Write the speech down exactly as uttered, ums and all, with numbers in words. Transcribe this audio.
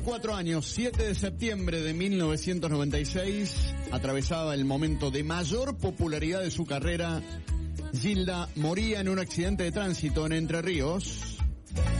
Cuatro años, siete de septiembre de mil novecientos noventa y seis, atravesaba el momento de mayor popularidad de su carrera. Gilda moría en un accidente de tránsito en Entre Ríos.